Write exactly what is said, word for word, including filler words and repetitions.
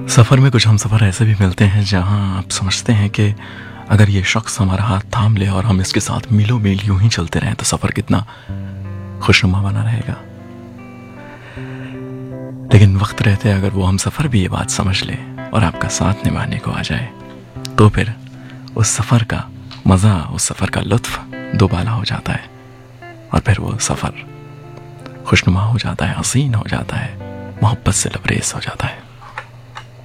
सफ़र में कुछ हम सफ़र ऐसे भी मिलते हैं जहां आप समझते हैं कि अगर ये शख्स हमारा हाथ थाम ले और हम इसके साथ मीलों मील यूं ही चलते रहें तो सफ़र कितना खुशनुमा बना रहेगा। लेकिन वक्त रहते अगर वो हम सफ़र भी ये बात समझ ले और आपका साथ निभाने को आ जाए तो फिर उस सफ़र का मज़ा, उस सफ़र का लुत्फ दोबाला हो जाता है और फिर वो सफ़र खुशनुमा हो जाता है, हसीन हो जाता है, मोहब्बत से लबरेज हो जाता है।